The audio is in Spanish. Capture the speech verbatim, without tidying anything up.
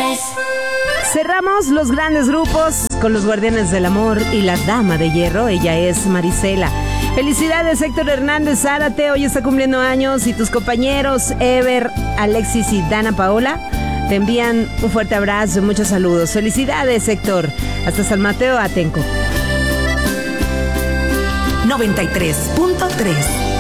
tres. Cerramos los grandes grupos con los Guardianes del Amor y la Dama de Hierro. Ella es Marisela. Felicidades, Héctor Hernández Zárate. Hoy está cumpliendo años y tus compañeros Ever, Alexis y Dana Paola te envían un fuerte abrazo y muchos saludos. Felicidades, Héctor. Hasta San Mateo Atenco. noventa y tres punto tres